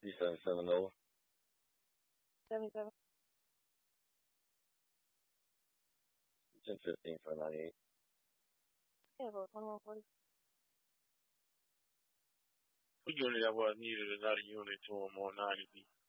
D77 Nola. 77. 1015 for 98. Yeah, about 2140. What unit that was needed another unit to him on 90B?